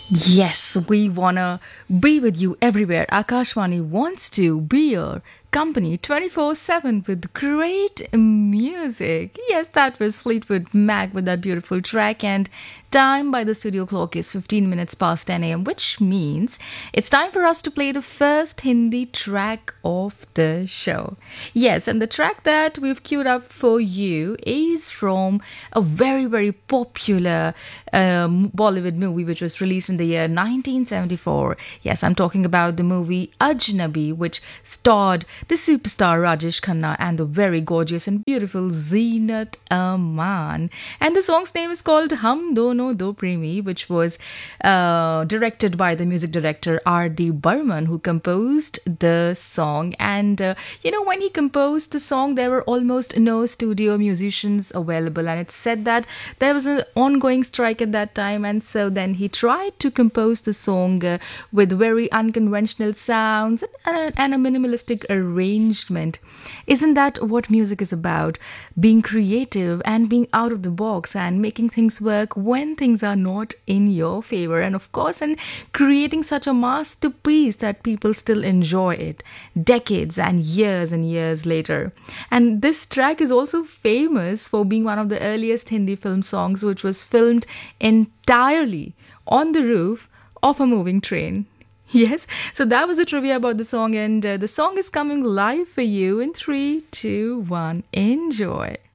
Yes, we wanna be with you everywhere. Akashwani wants to be your company 24/7 with great music. Yes, that was Fleetwood Mac with that beautiful track, and time by the studio clock is 15 minutes past 10 a.m., which means it's time for us to play the first Hindi track of the show. Yes, and the track that we've queued up for you is from a very, very popular Bollywood movie which was released in the year 1974. Yes, I'm talking about the movie Ajnabi, which starred the superstar Rajesh Khanna and the very gorgeous and beautiful Zeenat Aman. And the song's name is called Hum Dono Do Premi, which was directed by the music director R.D. Burman, who composed the song. And, when he composed the song, there were almost no studio musicians available. And it's said that there was an ongoing strike at that time. And so then he tried to compose the song with very unconventional sounds and a minimalistic arrangement. Isn't that what music is about? Being creative and being out of the box and making things work when things are not in your favor. And of course, and creating such a masterpiece that people still enjoy it decades and years later. And this track is also famous for being one of the earliest Hindi film songs which was filmed entirely on the roof of a moving train. Yes, so that was the trivia about the song, and the song is coming live for you in 3, 2, 1. Enjoy.